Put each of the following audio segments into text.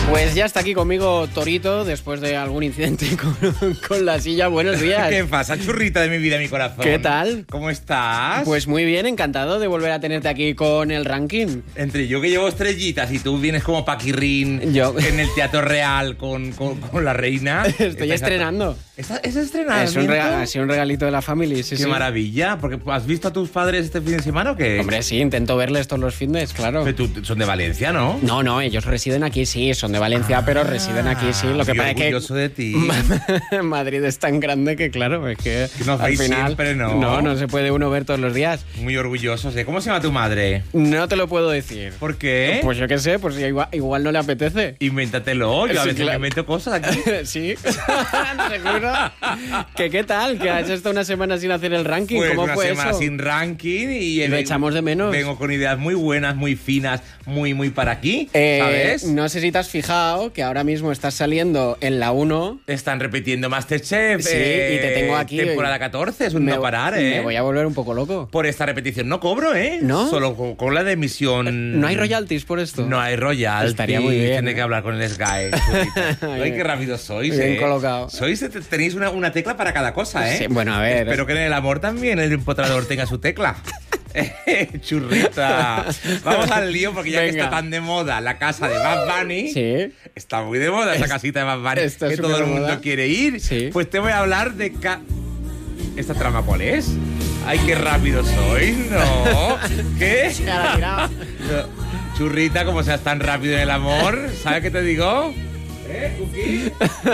Pues ya está aquí conmigo Torito, después de algún incidente con la silla. Buenos días. ¿Qué pasa, churrita de mi vida, mi corazón? ¿Qué tal? ¿Cómo estás? Pues muy bien, encantado de volver a tenerte aquí con el ranking. Entre yo que llevo estrellitas y tú vienes como Paquirrín en el Teatro Real con la reina. Estoy estrenando. ¿Es estrenando? Ha sido un regalito de la family, sí, Qué sí. maravilla, porque ¿has visto a tus padres este fin de semana o qué? Hombre, sí, intento verles todos los fines, claro. Pero son de Valencia, ¿no? No, ellos residen aquí, sí, son de Valencia, pero residen aquí, sí. Lo que pasa es que orgulloso de ti. Madrid es tan grande que, claro, es que nos al veis final siempre, ¿no? No se puede uno ver todos los días. Muy orgullosos. ¿Cómo se llama tu madre? No te lo puedo decir. ¿Por qué? Pues yo qué sé, pues igual no le apetece. Invéntatelo, yo a veces me invento cosas aquí. Sí, seguro. ¿Qué tal? Que has estado una semana sin hacer el ranking. Pues ¿Cómo una fue semana eso? sin ranking y lo echamos de menos. Vengo con ideas muy buenas, muy finas, muy para aquí, ¿sabes? No sé si te has fijado que ahora mismo estás saliendo en la 1. Están repitiendo Masterchef. Sí, y te tengo aquí. Temporada 14, es un no parar, ¿eh? Me voy a volver un poco loco. Por esta repetición no cobro, ¿eh? ¿No? Solo con la de emisión. ¿No hay royalties por esto? No hay royalties. Estaría muy bien. Tiene que hablar con el Sky. Ay, qué rápido sois, bien colocado. Tenéis una tecla para cada cosa, ¿eh? Sí, bueno, a ver. Espero que en el amor también el empotrador tenga su tecla. Churrita. Vamos al lío porque ya que está tan de moda la casa de Bad Bunny. Sí. Está muy de moda esa casita de Bad Bunny que todo el mundo quiere ir. Sí. Pues te voy a hablar de... ¿Esta trama cuál es? Ay, qué rápido sois, ¿no? ¿Qué? Churrita, como seas tan rápido en el amor, ¿sabes qué te digo? Cookie?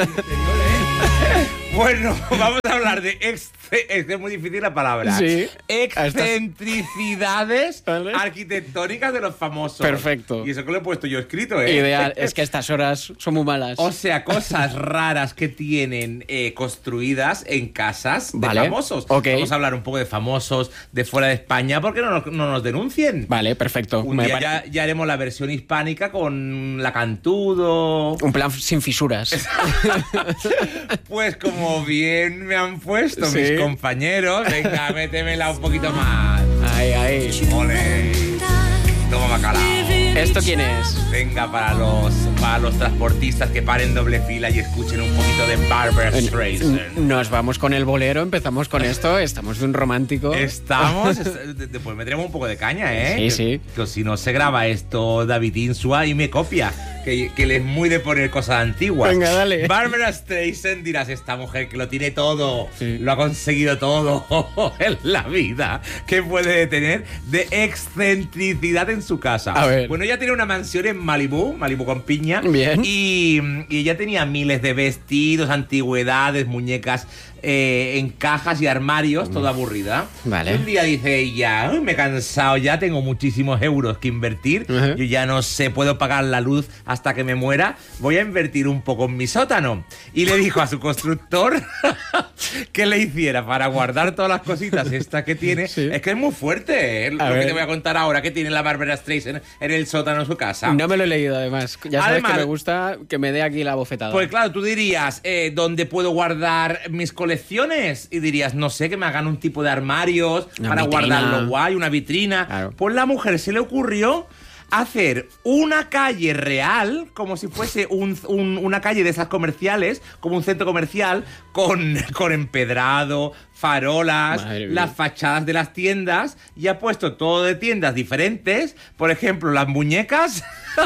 Bueno, vamos a hablar de es muy difícil la palabra. Sí. Excentricidades arquitectónicas de los famosos. Perfecto. Y eso que lo he puesto yo escrito, ¿eh? Ideal. Es que estas horas son muy malas. O sea, cosas raras que tienen construidas en casas de famosos. Okay. Vamos a hablar un poco de famosos de fuera de España porque no nos denuncien. Vale, perfecto. Un día ya haremos la versión hispánica con la Cantudo. Un plan sin fisuras. Pues como bien me han puesto mis compañeros, venga, métemela un poquito más. Ahí. Ole. Toma bacalao. ¿Esto quién es? Venga, para los transportistas que paren doble fila y escuchen un poquito de Barbra Streisand. Nos vamos con el bolero, empezamos con esto, estamos de un romántico. Después meteremos un poco de caña, ¿eh? Sí. Que si no se graba esto David Insua y me copia, que él es muy de poner cosas antiguas. Venga, dale. Barbra Streisand, dirás, esta mujer que lo tiene todo, lo ha conseguido todo en la vida. ¿Qué puede tener de excentricidad en su casa? A ver. Bueno, ella tiene una mansión en Malibú con piña. Bien. Y ella tenía miles de vestidos, antigüedades, muñecas en cajas y armarios, toda aburrida. Vale. Y un día dice ella, me he cansado ya, tengo muchísimos euros que invertir, yo ya no sé, puedo pagar la luz hasta que me muera, voy a invertir un poco en mi sótano. Y le dijo a su constructor que le hiciera para guardar todas las cositas estas que tiene. Sí. Es que es muy fuerte, lo que te voy a contar ahora, que tiene la Barbra Streisand en el sótano de su casa. No me lo he leído, además. Ya sabes que me gusta que me dé aquí la bofetada. Pues claro, tú dirías, ¿dónde puedo guardar mis colecciones? Y dirías, no sé, que me hagan un tipo de armarios para guardarlo guay, una vitrina. Claro. Pues la mujer se le ocurrió hacer una calle real, como si fuese una calle de esas comerciales, como un centro comercial, con empedrado, farolas, las fachadas de las tiendas, y ha puesto todo de tiendas diferentes. Por ejemplo, las muñecas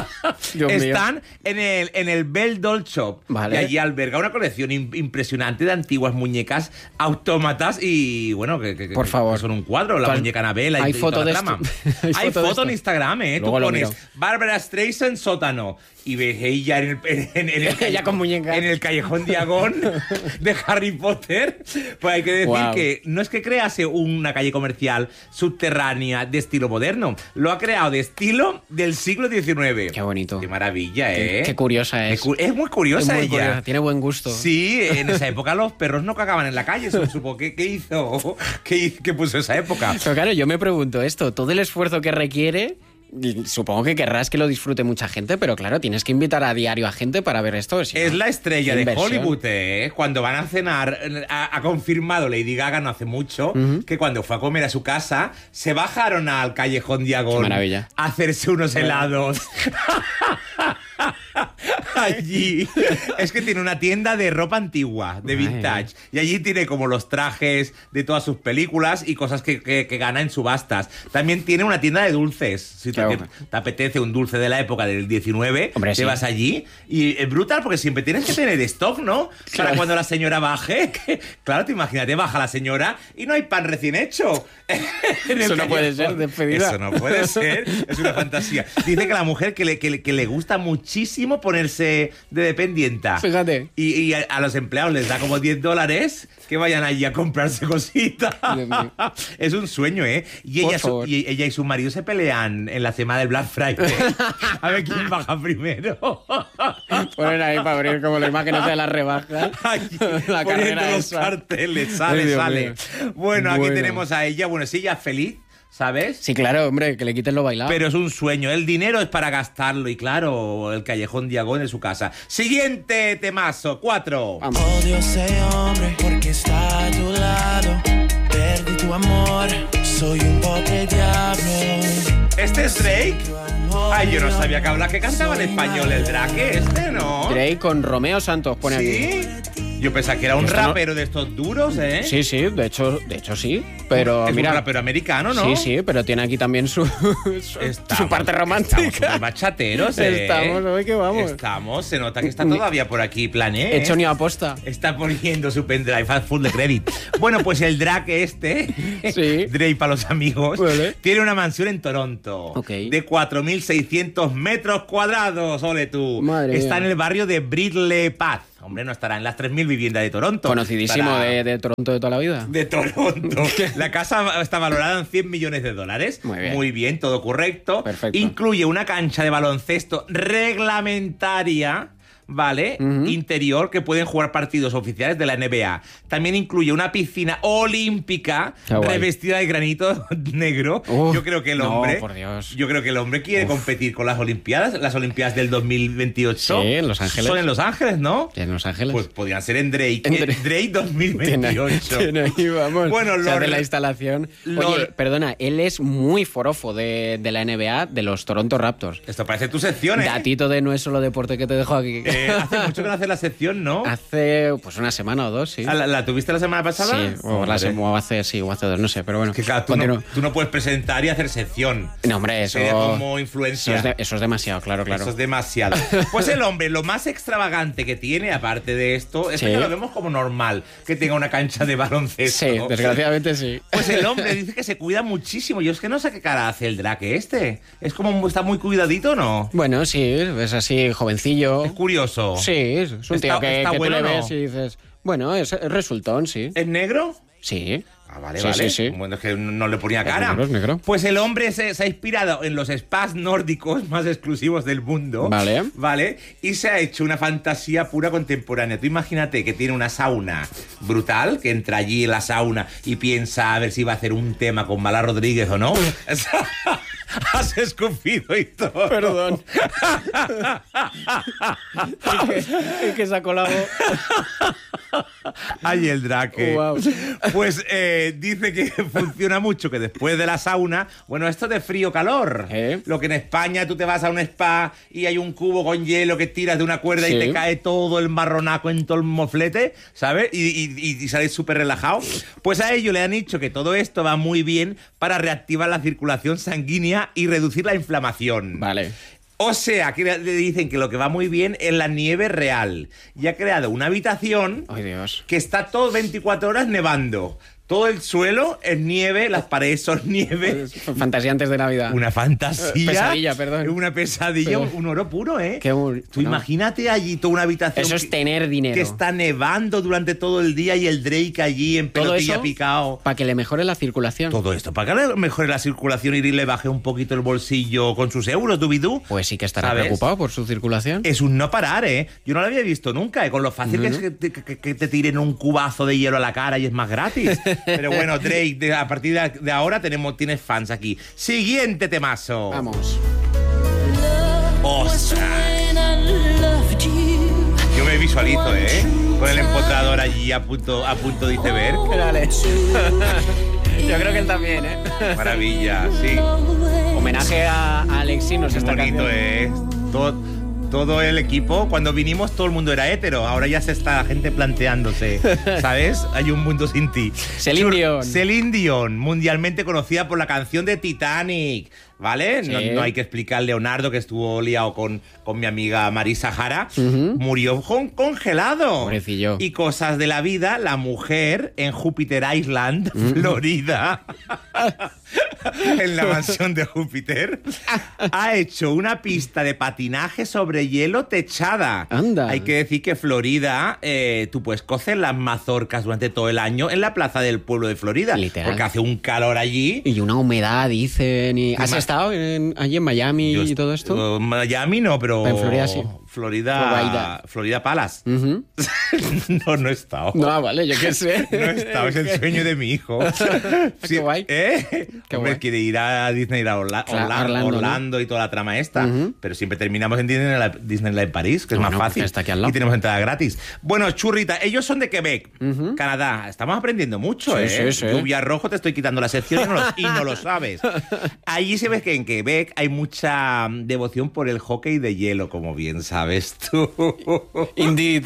están en el Bell Doll Shop, y allí alberga una colección impresionante de antiguas muñecas autómatas y, bueno, por favor, que son un cuadro, la muñeca Anabela y toda la trama. Hay foto en Instagram, ¿eh? Tú pones Barbra Streisand sótano y ves ella ella con muñecas en el callejón Diagón de Harry Potter. Pues hay que decir que no es que crease una calle comercial subterránea de estilo moderno, lo ha creado de estilo del siglo XIX. Qué bonito. Qué maravilla, ¿eh? Qué curiosa es. Es muy curiosa ella. Curiosa. Tiene buen gusto. Sí, en esa época los perros no cagaban en la calle, supongo. ¿Qué hizo? ¿Qué puso esa época? Pero claro, yo me pregunto esto, todo el esfuerzo que requiere... Supongo que querrás que lo disfrute mucha gente, pero claro, tienes que invitar a diario a gente para ver esto. Es la estrella de Hollywood, ¿eh? Cuando van a cenar, ha confirmado Lady Gaga no hace mucho que cuando fue a comer a su casa, se bajaron al callejón Diagón a hacerse unos helados. allí es que tiene una tienda de ropa antigua, de vintage. Y allí tiene como los trajes de todas sus películas y cosas que gana en subastas. También tiene una tienda de dulces. Si te apetece un dulce de la época del 19, te vas allí. Y es brutal porque siempre tienes que tener stock, ¿no? Para cuando la señora baje. Claro, te imagínate, baja la señora y no hay pan recién hecho. Eso no puede ser, despedida. Eso no puede ser, es una fantasía. Dice que la mujer que le gusta muchísimo ponerse de dependienta. Fíjate. Y a los empleados les da como $10 que vayan allí a comprarse cositas. Es un sueño, ¿eh? Y ella y su marido se pelean en la semana del Black Friday. A ver quién baja primero. Ponen ahí para abrir como la imagen de las rebajas. La carrera los carteles, sale. Bueno, aquí tenemos a ella. Bueno, si ella es feliz, ¿sabes? Sí, claro, hombre, que le quiten lo bailado. Pero es un sueño. El dinero es para gastarlo y claro, el callejón Diagón de su casa. Siguiente temazo, 4. Vamos. Odio ese hombre porque está a tu lado. Perdí tu amor, soy un pobre diablo. ¿Este es Drake? Ay, yo no sabía que cantaba en español el Drake, ¿no? Drake con Romeo Santos, pone aquí. Yo pensaba que era un rapero de estos duros, ¿eh? Sí, de hecho sí. Pero es mira, un rapero americano, ¿no? Sí, pero tiene aquí también su parte romántica. Estamos bachateros, ¿eh? Estamos, hoy que vamos. Se nota que está todavía por aquí plané. Hecho ni aposta. Está poniendo su pendrive full de crédito. Bueno, pues el Drake Drake para los amigos, tiene una mansión en Toronto. De 4.600 metros cuadrados, ole tú. Está en el barrio de Bridley Path. Hombre, no estará en las 3.000 viviendas de Toronto. Conocidísimo de Toronto de toda la vida. De Toronto. La casa está valorada en $100 millones. Muy bien, todo correcto. Perfecto. Incluye una cancha de baloncesto reglamentaria, ¿vale? Interior, que pueden jugar partidos oficiales de la NBA. También incluye una piscina olímpica revestida de granito negro. Yo creo que el hombre... No, por Dios. Yo creo que el hombre quiere competir con las Olimpiadas. Las Olimpiadas del 2028. Sí, en Los Ángeles. Son en Los Ángeles, ¿no? En Los Ángeles. Pues podrían ser en Drake. Drake 2028. Tiene ahí, vamos. Bueno, de la instalación. Oye, perdona, él es muy forofo de la NBA, de los Toronto Raptors. Esto parece tu sección, ¿eh? Datito de No es solo deporte que te dejo aquí. Hace mucho que no hace la sección, ¿no? Hace pues una semana o dos, sí. ¿La tuviste la semana pasada? Sí, o hace dos, no sé, pero bueno. Que claro, tú no puedes presentar y hacer sección. No, hombre, eso... Sería como influencia. Eso es demasiado, claro. Eso es demasiado. Pues el hombre, lo más extravagante que tiene, aparte de esto, es que lo vemos como normal, que tenga una cancha de baloncesto. Sí, desgraciadamente sí. Pues el hombre dice que se cuida muchísimo. Yo es que no sé qué cara hace el Drake este. Es como, está muy cuidadito, ¿no? Bueno, sí, es así, jovencillo. Es curioso. Sí, es un tío que bueno, tú le ves y dices... Bueno, es resultón, sí. ¿Es negro? Sí. Vale. Sí. Bueno, es que no le ponía cara. Es negro. Pues el hombre se ha inspirado en los spas nórdicos más exclusivos del mundo. Vale. Y se ha hecho una fantasía pura contemporánea. Tú imagínate que tiene una sauna brutal, que entra allí en la sauna y piensa a ver si va a hacer un tema con Mala Rodríguez o no. Has escupido y todo. Perdón. es que se ha colado. Ay, el Drake. Wow. Pues dice que funciona mucho, que después de la sauna, bueno, esto de frío-calor. Lo que en España tú te vas a un spa y hay un cubo con hielo que tiras de una cuerda y te cae todo el marronaco en todo el moflete, ¿sabes? Y sales súper relajado. Pues a ellos le han dicho que todo esto va muy bien para reactivar la circulación sanguínea y reducir la inflamación. Vale. O sea, que le dicen que lo que va muy bien es la nieve real. Y ha creado una habitación que está todo 24 horas nevando. Todo el suelo es nieve, las paredes son nieve. Fantasía antes de Navidad. Una fantasía. Pesadilla, perdón. Una pesadilla, un oro puro, ¿eh? Tú imagínate allí toda una habitación. Eso es tener dinero. Que está nevando durante todo el día y el Drake allí en pelotilla picado. Para que le mejore la circulación. Todo esto, para que le mejore la circulación y le baje un poquito el bolsillo con sus euros, dubidú. Pues sí que estará preocupado por su circulación. Es un no parar, ¿eh? Yo no lo había visto nunca, ¿eh? Con lo fácil que es que te tiren un cubazo de hielo a la cara y es más gratis. Pero bueno, Drake, a partir de ahora tienes fans aquí. Siguiente temazo. Vamos. ¡Ostras! Yo me visualizo, ¿eh? Con el empotrador allí a punto de iceberg. Dale. Yo creo que él también, ¿eh? Maravilla, sí. Homenaje a Alexis, nos está bonito, cantando. ¿eh? Todo todo el equipo, cuando vinimos todo el mundo era hetero, ahora ya se está la gente planteándose, ¿sabes? Hay un mundo sin ti. Celine Dion. Celine Dion, mundialmente conocida por la canción de Titanic, ¿vale? Sí. No hay que explicar, Leonardo, que estuvo liado con mi amiga Marisa Jara, murió congelado. Pobrecillo. Y cosas de la vida, la mujer en Júpiter Island, Florida, en la mansión de Júpiter, ha hecho una pista de patinaje sobre hielo techada. Anda. Hay que decir que Florida, tú puedes cocer las mazorcas durante todo el año en la plaza del pueblo de Florida. Literal. Porque hace un calor allí. Y una humedad, dicen. ¿Has estado allí en Miami y todo esto? Miami no, pero... En Florida sí. Florida Palace. No he estado. No, vale, yo qué sé. No he estado, es el sueño de mi hijo. Sí, qué guay. Qué hombre, quiere ir a Disney, Orlando y toda la trama esta. Pero siempre terminamos en Disneyland París, que es más fácil. Está aquí al lado. Y tenemos entrada gratis. Bueno, Churrita, ellos son de Quebec, Canadá. Estamos aprendiendo mucho, sí, sí. Lluvia Rojo, te estoy quitando la sección y no lo sabes. Allí se ve que en Quebec hay mucha devoción por el hockey de hielo, como bien sabes tú. Indeed.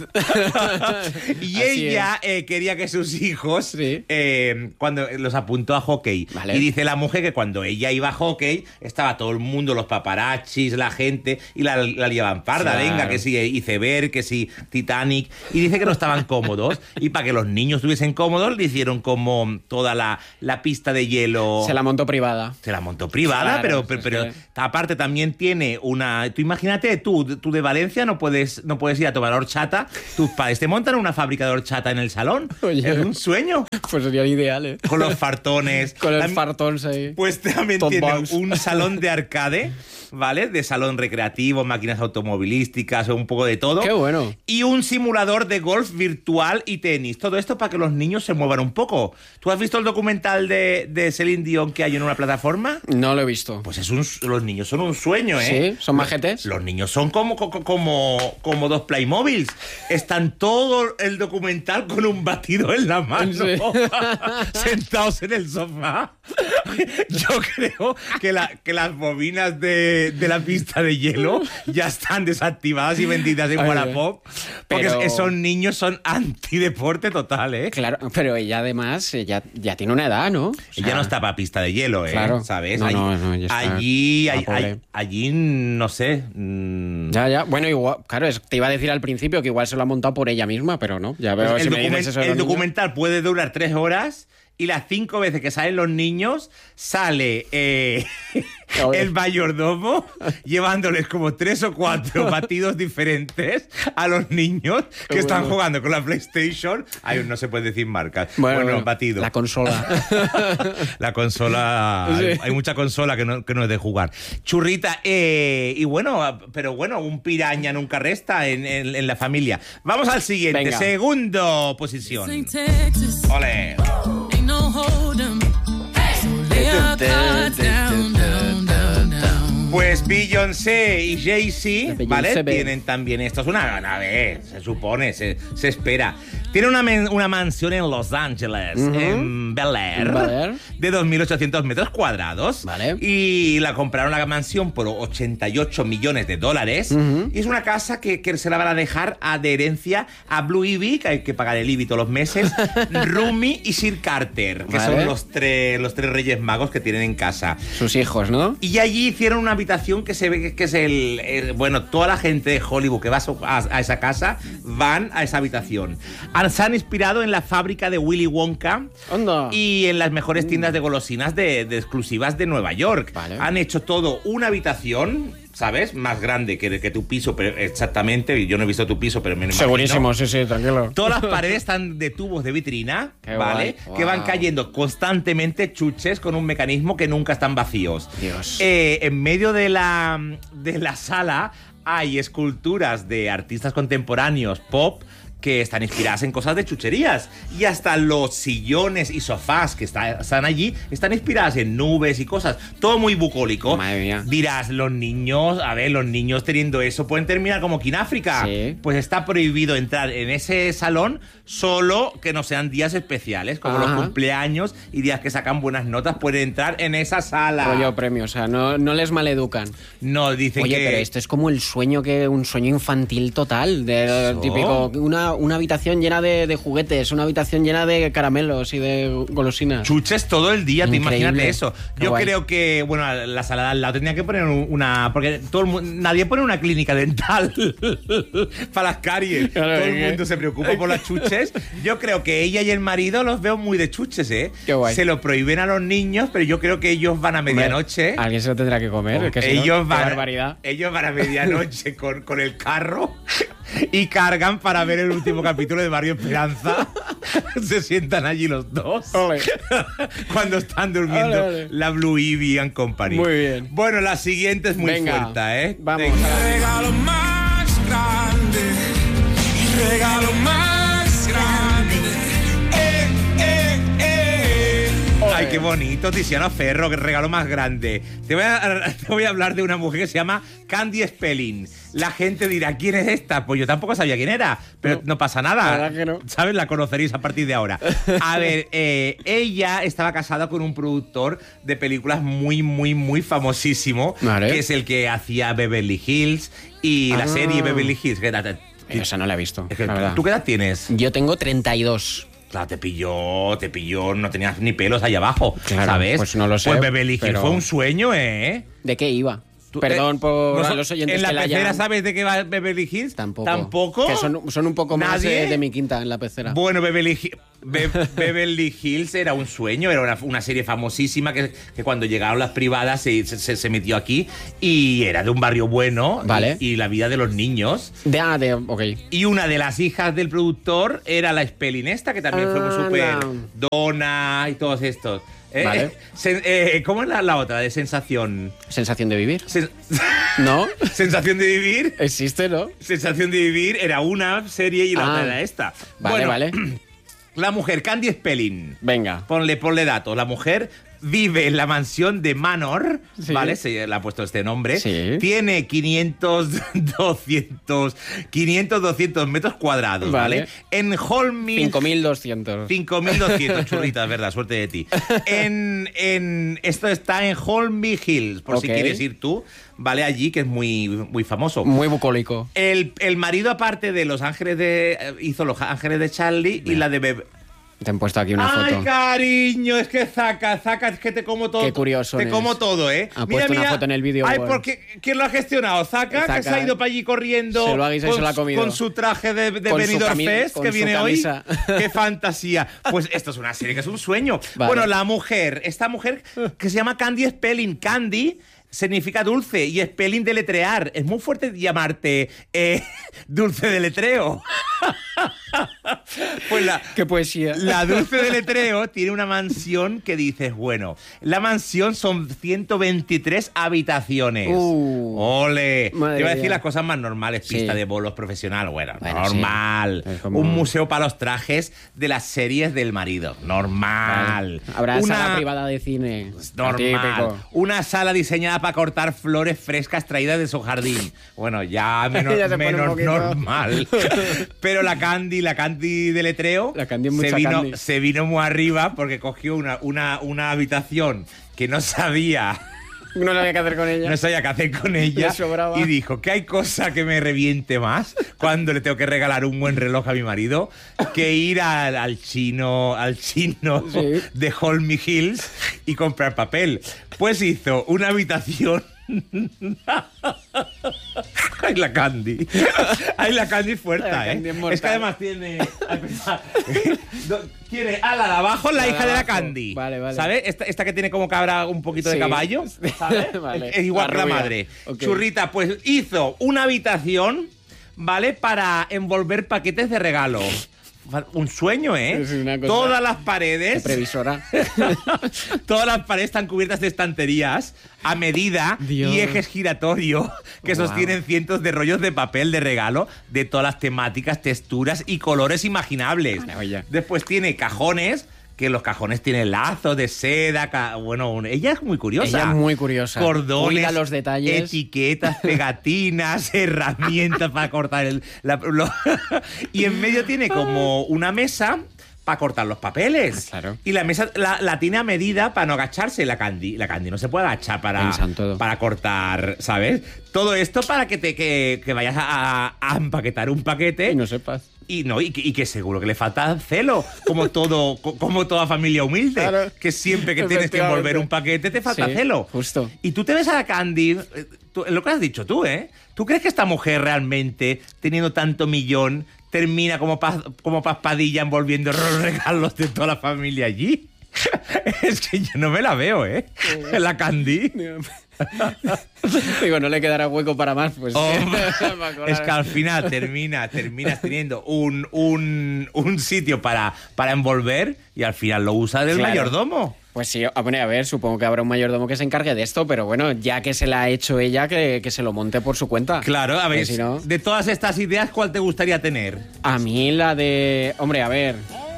Y ella quería que sus hijos, cuando los apuntó a hockey, vale. Y dice la mujer que cuando ella iba a hockey, estaba todo el mundo, los paparazzis, la gente, y la liaban parda, claro. Venga, que sí, Iceberg, que sí, Titanic, y dice que no estaban cómodos, y para que los niños estuviesen cómodos, le hicieron como toda la pista de hielo. Se la montó privada. Se la montó privada, claro, pero aparte también tiene una... Tú imagínate, tú de Valencia no puedes ir a tomar horchata, tus padres te montan una fábrica de horchata en el salón. Oye, es un sueño. Pues sería ideal, ¿eh? Con los fartones. Con los fartones ahí. Pues también Top tiene bounce. un salón de arcade, ¿vale? De salón recreativo, máquinas automovilísticas, un poco de todo. ¡Qué bueno! Y un simulador de golf virtual y tenis. Todo esto para que los niños se muevan un poco. ¿Tú has visto el documental de Celine Dion que hay en una plataforma? No lo he visto. Pues los niños son un sueño, ¿eh? Sí, son majetes. Los niños son como dos Playmobiles. Están todo el documental con un batido en la mano. Sí. Sentados en el sofá. Yo creo que las bobinas de la pista de hielo ya están desactivadas y vendidas en Wallapop. Porque esos niños son antideporte total, ¿eh? Claro, pero ella además ya tiene una edad, ¿no? O sea, ella no está para pista de hielo, ¿eh? Claro. ¿Sabes? No, ya está. Allí, no sé. Ya. Bueno, igual, claro, te iba a decir al principio que igual se lo ha montado por ella misma, pero no. Ya veo, pues si me dices eso de el los documental niños. puede durar 3 horas y las 5 veces que salen los niños sale el mayordomo llevándoles como 3 o 4 batidos diferentes a los niños que están jugando con la PlayStation. Ay, no se puede decir marcas. Bueno, batido. La consola. La consola. Sí. Hay mucha consola que no es de jugar. Churrita, y bueno, pero bueno, un piraña nunca resta en la familia. Vamos al siguiente. Venga. Segundo posición. Ole. Pues Beyoncé y Jay-Z, ¿vale? Tienen también esto. Es una vez, se supone, se espera. Tiene una mansión en Los Ángeles, en Bel Air, de 2.800 metros cuadrados. Vale. Y la compraron la mansión por $88 millones. Y es una casa que se la van a dejar de herencia a Blue Ivy, que hay que pagar el IBI todos los meses, Rumi y Sir Carter, que son los tres reyes magos que tienen en casa. Sus hijos, ¿no? Y allí hicieron una habitación que se ve que es bueno, toda la gente de Hollywood que va a esa casa van a esa habitación. Se han inspirado en la fábrica de Willy Wonka. ¡Onda! Y en las mejores tiendas de golosinas de exclusivas de Nueva York. Vale. Han hecho todo una habitación, ¿sabes? Más grande que tu piso, pero exactamente. Yo no he visto tu piso, pero me imagino. Segurísimo, sí, tranquilo. Todas las paredes están de tubos de vitrina, Qué ¿vale? Guay. Que van cayendo constantemente chuches con un mecanismo que nunca están vacíos. Dios. En medio de la sala hay esculturas de artistas contemporáneos pop que están inspiradas en cosas de chucherías. Y hasta los sillones y sofás que están allí están inspiradas en nubes y cosas. Todo muy bucólico. Madre mía. Dirás, los niños teniendo eso pueden terminar como aquí en África. Sí. Pues está prohibido entrar en ese salón solo que no sean días especiales, como los cumpleaños y días que sacan buenas notas, pueden entrar en esa sala. Rollo premio, o sea, no les maleducan. No, dicen Oye, que... pero esto es como un sueño infantil total, de típico, una habitación llena de juguetes, una habitación llena de caramelos y de golosinas. Chuches todo el día, te imagínate eso. Qué Yo guay. creo que, bueno, la sala de al lado tendría que poner una... Porque nadie pone una clínica dental para las caries. Claro, todo el mundo se preocupa por las chuches. Yo creo que ella y el marido los veo muy de chuches, ¿eh? Qué guay. Se lo prohíben a los niños, pero yo creo que ellos van a medianoche. Hombre, alguien se lo tendrá que comer. Que si no, Ellos, qué van, barbaridad. ellos van a medianoche con el carro y cargan para ver el último capítulo de Barrio Esperanza. Se sientan allí los dos. Ole. Cuando están durmiendo Ole. la Blue Ivy and Company. Muy bien. Bueno, la siguiente es muy Venga, fuerte, ¿eh? vamos. Venga. Regalo más grande, el regalo más grande. Ay, qué bonito, Tiziano Ferro, qué regalo más grande. Te voy a hablar de una mujer que se llama Candy Spelling. La gente dirá, ¿quién es esta? Pues yo tampoco sabía quién era, pero no pasa nada. La verdad que no. ¿Sabes? La conoceréis a partir de ahora. A ver, ella estaba casada con un productor de películas muy, muy, muy famosísimo, Vale. que es el que hacía Beverly Hills y la serie Beverly Hills. Esa no la he visto, Es que, la verdad. ¿tú qué edad tienes? Yo tengo 32. Claro, te pilló, no tenías ni pelos ahí abajo, Claro, ¿sabes? pues no lo sé, Pues Beverly Hills pero- fue un sueño, ¿eh? ¿De qué iba? Tú- Perdón por no a so- los oyentes ¿En la que la pecera hayan... sabes de qué va Beverly Hills? Tampoco. ¿Tampoco? Que son un poco más ¿Nadie? de mi quinta en la pecera. Bueno, Beverly Hills era un sueño, era una serie famosísima que cuando llegaron las privadas se metió aquí y era de un barrio bueno. Vale. Y la vida de los niños. Ok. Y una de las hijas del productor era la Spelling esta, que también fue muy súper Donna y todos estos. Vale. ¿Cómo es la otra? De sensación. Sensación de vivir. Sen- ¿No? sensación de vivir. Existe, ¿no? Sensación de vivir era una serie y la otra era esta. Vale, Bueno, vale. La mujer, Candy Spelling. Venga. Ponle datos. La mujer vive en la mansión de Manor, Sí. ¿vale? Se le ha puesto este nombre. Sí. Tiene 500, 200 metros cuadrados, ¿vale? Vale. En Holming... 5.200. 5.200 churritas, verdad, suerte de ti. Esto está en Holmby Hills, por si Ok. quieres ir tú, ¿vale? Allí, que es muy, muy famoso. Muy bucólico. El marido, aparte de Los Ángeles hizo Los Ángeles de Charlie y la de Te han puesto aquí una ¡Ay, foto. cariño! Es que Zaka, es que te como todo. Qué curioso Te es. como todo, ¿eh? Ha puesto una foto en el vídeo. Ay, Bueno. porque ¿quién lo ha gestionado? Zaka, que Zaka, se ha ido para allí corriendo. se lo ha guisado y se lo ha comido. Con su traje de Con su Benidorm Fest con que su viene camisa. hoy. ¡Qué fantasía! Pues esto es una serie que es un sueño. Vale. Bueno, esta mujer que se llama Candy Spelling. Candy significa dulce y Spelling deletrear. Es muy fuerte llamarte dulce deletreo. Pues Qué poesía. la Dulce de Letreo tiene una mansión que dices, bueno, la mansión son 123 habitaciones. ¡Ole! Te Madre iba a decir mía. las cosas más normales, pista Sí. de bolos profesional, bueno, Bueno, normal. sí. Es como- Un museo para los trajes de las series del marido, normal. Habrá Una sala privada de cine. normal. Típico. Una sala diseñada para cortar flores frescas traídas de su jardín. Bueno, ya menos, Ya se pone un menos poquito. normal. Pero la Candy de Letreo La Candy es mucha Candy. se vino muy arriba porque cogió una habitación que no sabía No sabía qué hacer con ella. no sabía qué hacer con ella Le sobraba. y dijo que hay cosa que me reviente más cuando le tengo que regalar un buen reloj a mi marido que ir al chino Sí. de Holmby Hills y comprar papel. Pues hizo una habitación. Ay, la Candy. Ay, la Candy fuerte, La Candy es mortal. Es que además tiene. Quiere a la de abajo, la La de hija de la abajo. Candy. Vale, vale. ¿Sabes? Esta que tiene como cabra un poquito de Sí. caballo. ¿Sabes? Vale. Es igual La que la rubia. madre. Ok. Churrita, pues hizo una habitación, ¿vale? Para envolver paquetes de regalo. un sueño, ¿eh? Es una cosa todas las paredes... de previsora. Todas las paredes están cubiertas de estanterías a medida Dios. y ejes giratorios que sostienen cientos de rollos de papel de regalo de todas las temáticas, texturas y colores imaginables. Maravilla. Después tiene cajones, que los cajones tienen lazos de seda. Bueno, ella es muy curiosa. Ella es muy curiosa. Cordones, Cuida los detalles. etiquetas, pegatinas, herramientas para cortar y en medio tiene como una mesa para cortar los papeles. Claro. Y la mesa la tiene a medida para no agacharse. La Candy no se puede agachar para cortar, ¿sabes? Todo esto para que vayas a empaquetar un paquete. Y no sepas. Y que seguro que le falta celo, como toda familia humilde, claro, que siempre que tienes que envolver un paquete te falta celo. Justo. Y tú te ves a la Candy, lo que has dicho tú, ¿eh? ¿Tú crees que esta mujer realmente, teniendo tanto millón, termina como Paspadilla envolviendo los regalos de toda la familia allí? Es que yo no me la veo, ¿eh? La Candy. Digo, no le quedará hueco para más, pues. Es que al final terminas teniendo un sitio para envolver y al final lo usa del mayordomo. Pues sí, a ver, supongo que habrá un mayordomo que se encargue de esto, pero bueno, ya que se la ha hecho ella, que se lo monte por su cuenta. Claro, a ver, si no... de todas estas ideas, ¿cuál te gustaría tener? A mí la de... Hombre, a ver...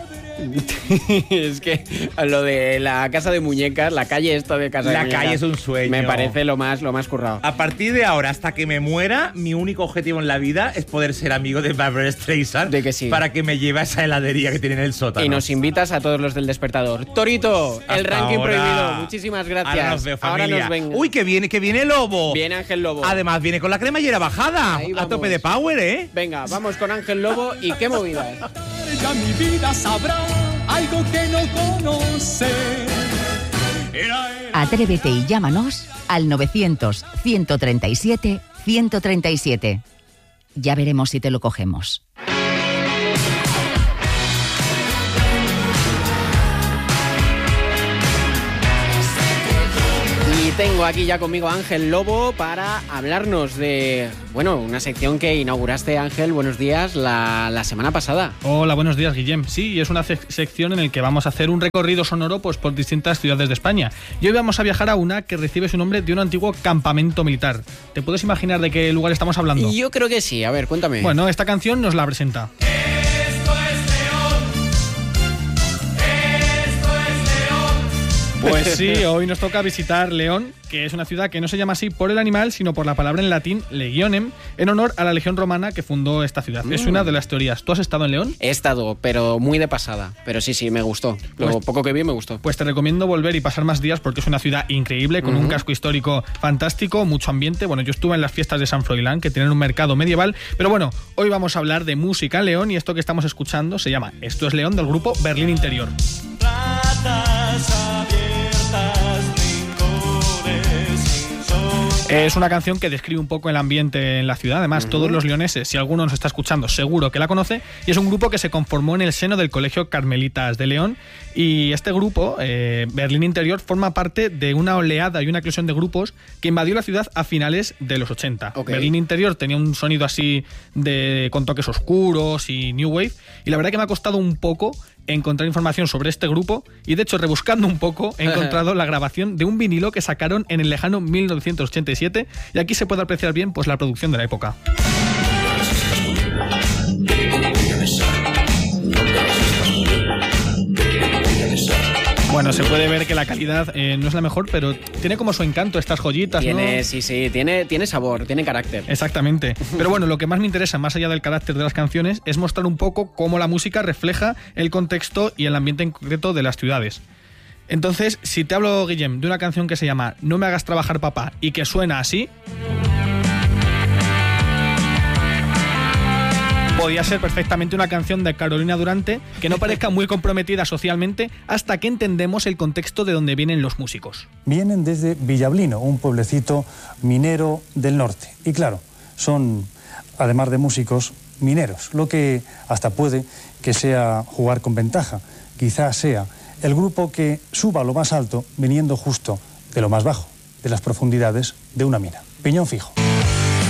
Es que lo de la casa de muñecas, la calle esta de casa de muñecas... La calle es un sueño. Me parece lo más currado. A partir de ahora, hasta que me muera, mi único objetivo en la vida es poder ser amigo de Barbra Streisand. De que sí. Para que me lleve a esa heladería que tiene en el sótano. Y nos invitas a todos los del Despertador. Torito, el ranking prohibido. Muchísimas gracias. Ahora nos veo, familia. Ahora nos ven. Uy, que viene Lobo. Viene Ángel Lobo. Además, viene con la cremallera bajada. A tope de power, ¿eh? Venga, vamos con Ángel Lobo y qué movida. Ya mi vida sabrá algo que no conoce. Atrévete y llámanos al 900-137-137. Ya veremos si te lo cogemos. Y tengo aquí ya conmigo a Ángel Lobo para hablarnos de, bueno, una sección que inauguraste, Ángel, buenos días, la semana pasada. Hola, buenos días, Guillem. Sí, es una sección en la que vamos a hacer un recorrido sonoro pues, por distintas ciudades de España. Y hoy vamos a viajar a una que recibe su nombre de un antiguo campamento militar. ¿Te puedes imaginar de qué lugar estamos hablando? Yo creo que sí, a ver, cuéntame. Bueno, esta canción nos la presenta. Pues sí, hoy nos toca visitar León, que es una ciudad que no se llama así por el animal, sino por la palabra en latín legionem, en honor a la legión romana que fundó esta ciudad. Es una de las teorías. ¿Tú has estado en León? He estado, pero muy de pasada. Pero sí, me gustó. Lo poco que vi me gustó. Pues te recomiendo volver y pasar más días porque es una ciudad increíble, con un casco histórico fantástico, mucho ambiente. Bueno, yo estuve en las fiestas de San Froilán, que tienen un mercado medieval. Pero bueno, hoy vamos a hablar de música en León y esto que estamos escuchando se llama Esto es León, del grupo Berlín Interior. Es una canción que describe un poco el ambiente en la ciudad. Además, todos los leoneses, si alguno nos está escuchando, seguro que la conoce. Y es un grupo que se conformó en el seno del Colegio Carmelitas de León. Y este grupo, Berlín Interior, forma parte de una oleada y una eclosión de grupos que invadió la ciudad a finales de los 80. Okay. Berlín Interior tenía un sonido así con toques oscuros y new wave. Y la verdad que me ha costado un poco encontrar información sobre este grupo y de hecho rebuscando un poco he encontrado la grabación de un vinilo que sacaron en el lejano 1987 y aquí se puede apreciar bien pues la producción de la época. Bueno, se puede ver que la calidad no es la mejor, pero tiene como su encanto estas joyitas, ¿no? Sí, tiene sabor, tiene carácter. Exactamente. Pero bueno, lo que más me interesa, más allá del carácter de las canciones, es mostrar un poco cómo la música refleja el contexto y el ambiente en concreto de las ciudades. Entonces, si te hablo, Guillem, de una canción que se llama No me hagas trabajar, papá, y que suena así, podía ser perfectamente una canción de Carolina Durante que no parezca muy comprometida socialmente hasta que entendemos el contexto de donde vienen los músicos. Vienen desde Villablino, un pueblecito minero del norte. Y claro, son, además de músicos, mineros, lo que hasta puede que sea jugar con ventaja. Quizás sea el grupo que suba a lo más alto viniendo justo de lo más bajo, de las profundidades de una mina. Piñón fijo.